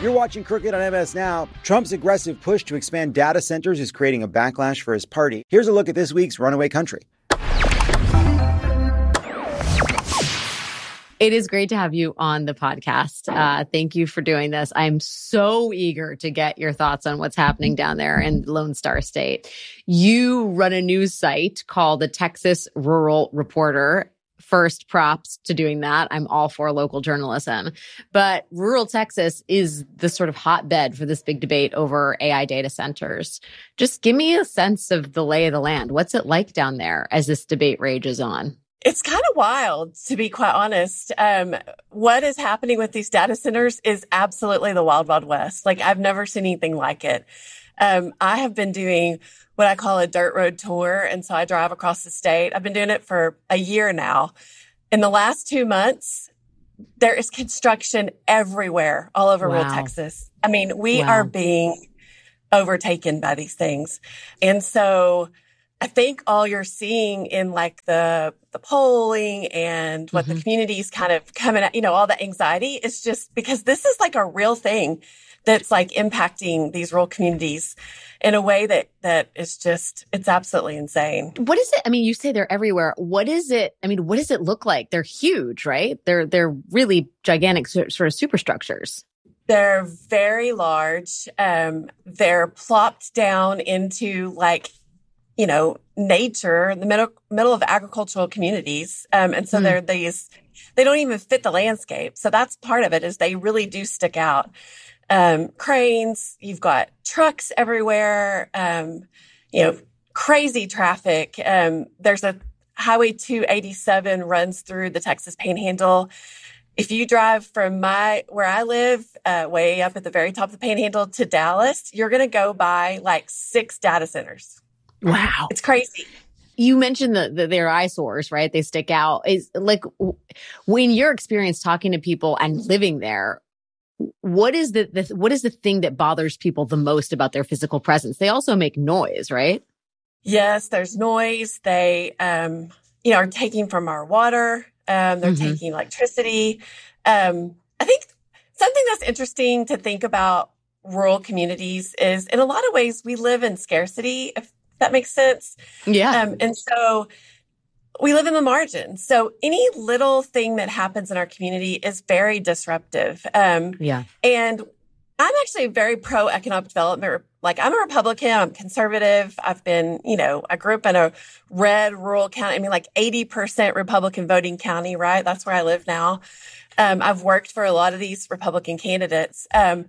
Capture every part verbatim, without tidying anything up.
You're watching Crooked on M S Now. Trump's aggressive push to expand data centers is creating a backlash for his party. Here's a look at this week's Runaway Country. It is great to have you on the podcast. Uh, thank you for doing this. I'm so eager to get your thoughts on what's happening down there in Lone Star State. You run a news site called the Texas Rural Reporter. First, props to doing that. I'm all for local journalism. But rural Texas is the sort of hotbed for this big debate over A I data centers. Just give me a sense of the lay of the land. What's it like down there as this debate rages on? It's kind of wild, to be quite honest. Um, what is happening with these data centers is absolutely the wild, wild west. Like, I've never seen anything like it. Um, I have been doing what I call a dirt road tour. And so I drive across the state. I've been doing it for a year now. In the last two months, there is construction everywhere, all over Wow. rural Texas. I mean, we Wow. are being overtaken by these things. And so I think all you're seeing in like the the polling and what mm-hmm. the community's kind of coming at, you know, all the anxiety is just because this is like a real thing that's like impacting these rural communities in a way that that is just, it's absolutely insane. What is it? I mean, you say they're everywhere. What is it? I mean, what does it look like? They're huge, right? They're they're really gigantic sort of superstructures. They're very large. Um, they're plopped down into like, you know, nature, the middle, middle of agricultural communities. Um, and so mm. they're these, they don't even fit the landscape. So that's part of it, is they really do stick out. Um, cranes, you've got trucks everywhere, um, you know, crazy traffic. Um, there's a Highway two eighty-seven runs through the Texas Panhandle. If you drive from my, where I live, uh, way up at the very top of the Panhandle to Dallas, you're going to go by like six data centers. Wow. It's crazy. You mentioned that the, they're eyesores, right? They stick out. Is like, when your experience talking to people and living there, what is the, the what is the thing that bothers people the most about their physical presence? They also make noise, right? Yes, there's noise. They, um, you know, are taking from our water. Um, they're mm-hmm. taking electricity. Um, I think something that's interesting to think about rural communities is, in a lot of ways, we live in scarcity, if that makes sense. Yeah. Um, and so we live in the margins. So any little thing that happens in our community is very disruptive. Um, yeah. And I'm actually very pro economic development. Like, I'm a Republican, I'm conservative. I've been, you know, I grew up in a red rural county. I mean, like eighty percent Republican voting county, right? That's where I live now. Um, I've worked for a lot of these Republican candidates. Um,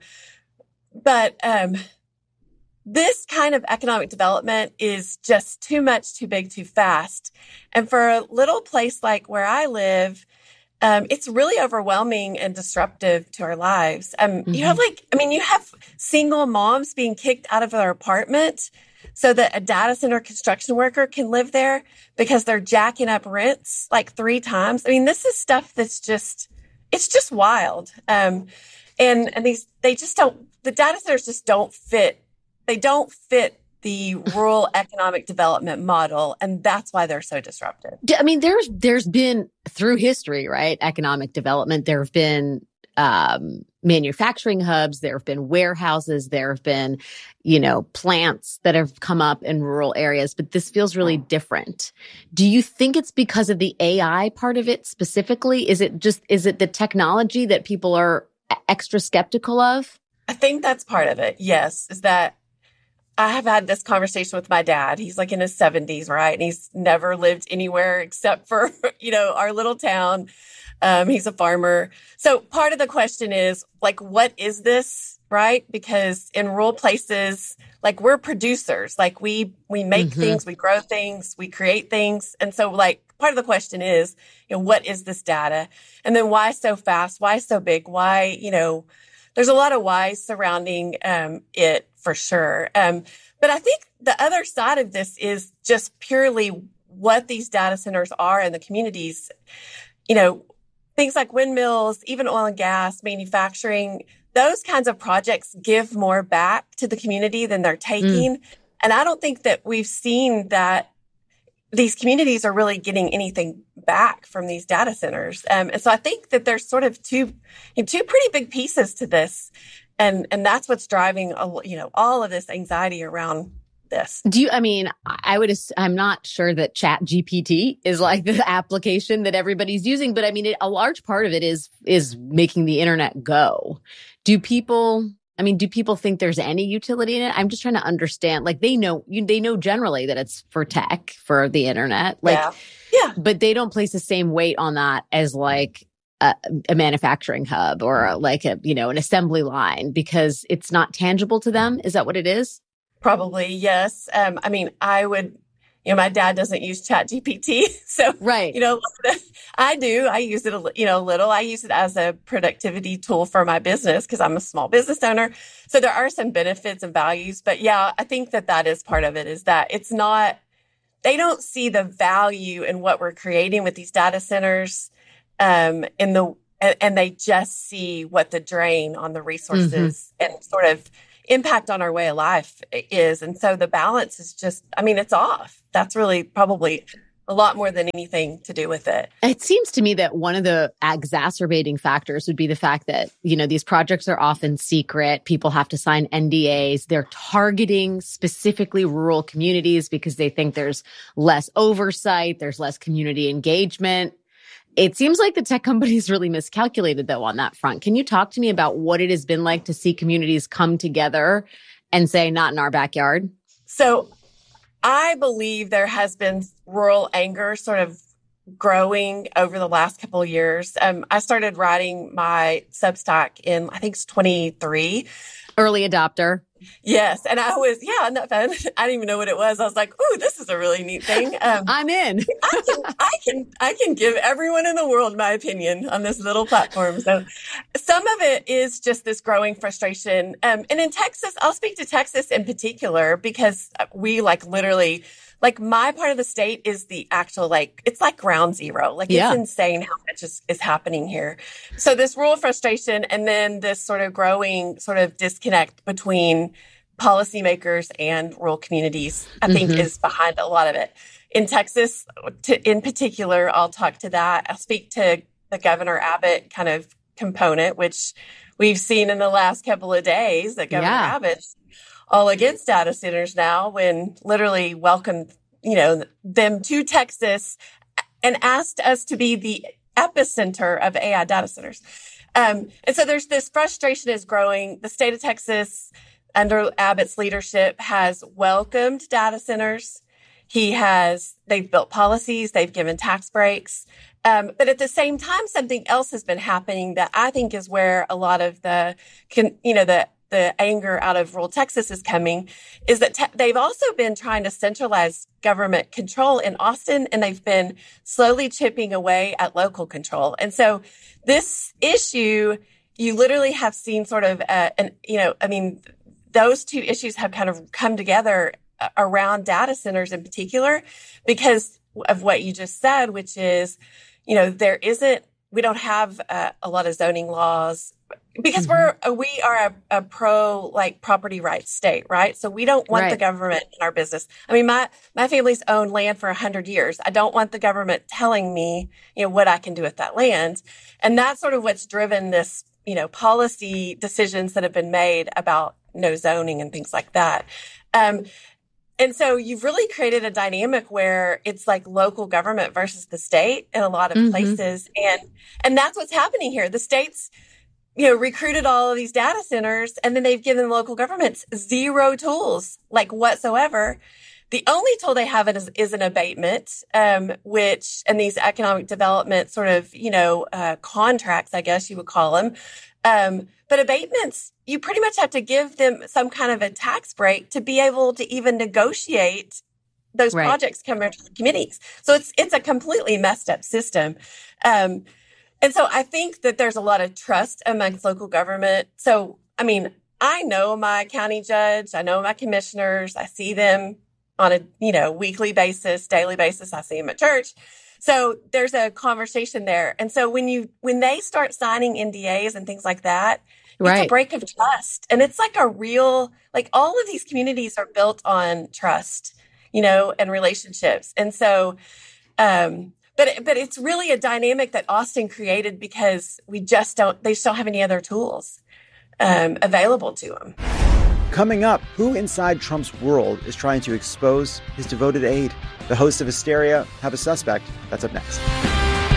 but, um, this kind of economic development is just too much, too big, too fast. And for a little place like where I live, um, it's really overwhelming and disruptive to our lives. Um, mm-hmm. You have like, I mean, you have single moms being kicked out of their apartment so that a data center construction worker can live there because they're jacking up rents like three times. I mean, this is stuff that's just, it's just wild. Um, and, and these, they just don't, the data centers just don't fit. They don't fit the rural economic development model, and that's why they're so disruptive. I mean, there's there's been, through history, right, economic development. There have been um, manufacturing hubs. There have been warehouses. There have been, you know, plants that have come up in rural areas. But this feels really different. Do you think it's because of the A I part of it specifically? Is it just, is it the technology that people are extra skeptical of? I think that's part of it, yes, is that I have had this conversation with my dad. He's like in his seventies, right? And he's never lived anywhere except for, you know, our little town. Um, he's a farmer. So part of the question is, like, what is this, right? Because in rural places, like, we're producers. Like, we we make mm-hmm. things, we grow things, we create things. And so, like, part of the question is, you know, what is this data? And then why so fast? Why so big? Why, you know, there's a lot of whys surrounding um, it for sure. Um, but I think the other side of this is just purely what these data centers are in the communities. You know, things like windmills, even oil and gas, manufacturing, those kinds of projects give more back to the community than they're taking. Mm. And I don't think that we've seen that these communities are really getting anything back from these data centers. Um, and so I think that there's sort of two, you know, two pretty big pieces to this. And, and that's what's driving, a, you know, all of this anxiety around this. Do you, I mean, I would, I'm not sure that Chat G P T is like the application that everybody's using, but I mean, it, a large part of it is, is making the internet go. Do people, I mean, do people think there's any utility in it? I'm just trying to understand, like they know, you, they know generally that it's for tech, for the internet, like, yeah. yeah. but they don't place the same weight on that as like a, a manufacturing hub or like a, you know, an assembly line because it's not tangible to them. Is that what it is? Probably, yes. Um, I mean, I would, you know, my dad doesn't use Chat G P T. So, right. you know, I do. I use it, a, you know, a little. I use it as a productivity tool for my business because I'm a small business owner. So there are some benefits and values. But yeah, I think that that is part of it is that it's not, they don't see the value in what we're creating with these data centers um, in the, and, and they just see what the drain on the resources mm-hmm. and sort of impact on our way of life is. And so the balance is just, I mean, it's off. That's really probably a lot more than anything to do with it. It seems to me that one of the exacerbating factors would be the fact that, you know, these projects are often secret. People have to sign N D As. They're targeting specifically rural communities because they think there's less oversight, there's less community engagement. It seems like the tech companies really miscalculated, though, on that front. Can you talk to me about what it has been like to see communities come together and say, not in our backyard? So I believe there has been rural anger sort of growing over the last couple of years. Um, I started writing my Substack in, I think it's twenty-three. Early adopter. Yes. And I was, yeah, I'm not fun. I didn't even know what it was. I was like, ooh, this is a really neat thing. Um, I'm in. I can, I can, I can give everyone in the world my opinion on this little platform. So some of it is just this growing frustration. Um, and in Texas, I'll speak to Texas in particular because we like literally, like my part of the state is the actual, like, it's like ground zero. Like yeah. It's insane how much is, is happening here. So this rural frustration and then this sort of growing sort of disconnect between policymakers and rural communities, I think mm-hmm. is behind a lot of it. In Texas, to, in particular, I'll talk to that. I'll speak to the Governor Abbott kind of component, which we've seen in the last couple of days that Governor yeah. Abbott's all against data centers now when literally welcomed, you know, them to Texas and asked us to be the epicenter of A I data centers. Um, and so there's this frustration is growing. The state of Texas under Abbott's leadership has welcomed data centers. He has, they've built policies, they've given tax breaks. Um, but at the same time, something else has been happening that I think is where a lot of the, you know, the, the anger out of rural Texas is coming is that te- they've also been trying to centralize government control in Austin, and they've been slowly chipping away at local control. And so this issue, you literally have seen sort of, uh, an, you know, I mean, those two issues have kind of come together around data centers in particular because of what you just said, which is, you know, there isn't, we don't have uh, a lot of zoning laws because mm-hmm. we're, we are a, a pro like property rights state, right? So we don't want right. the government in our business. I mean, my, my family's owned land for a hundred years. I don't want the government telling me, you know, what I can do with that land. And that's sort of what's driven this, you know, policy decisions that have been made about no zoning and things like that. Um, And so you've really created a dynamic where it's like local government versus the state in a lot of mm-hmm. places. And, and that's what's happening here. The states, you know, recruited all of these data centers and then they've given local governments zero tools, like whatsoever. The only tool they have is, is an abatement, um, which, and these economic development sort of, you know, uh, contracts, I guess you would call them. Um, but abatements, you pretty much have to give them some kind of a tax break to be able to even negotiate those right. projects coming to the committees. So it's, it's a completely messed up system. Um, and so I think that there's a lot of trust amongst local government. So, I mean, I know my county judge, I know my commissioners, I see them on a, you know, weekly basis, daily basis. I see them at church. So there's a conversation there. And so when you, when they start signing N D As and things like that, right. it's a break of trust. And it's like a real, like all of these communities are built on trust, you know, and relationships. And so, um, but, but it's really a dynamic that Austin created because we just don't, they just don't have any other tools. um, available to him. Coming up, who inside Trump's world is trying to expose his devoted aide? The hosts of Hysteria have a suspect. That's up next.